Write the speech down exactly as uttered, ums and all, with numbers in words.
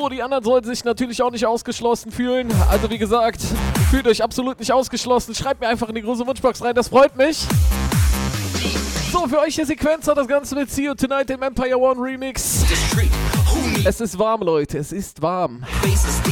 die anderen sollten sich natürlich auch nicht ausgeschlossen fühlen. Also wie gesagt, fühlt euch absolut nicht ausgeschlossen. Schreibt mir einfach in die große Wunschbox rein, das freut mich. So, für euch die Sequenz hat das Ganze mit See You Tonight im Empire One Remix. Es ist warm, Leute, es ist warm.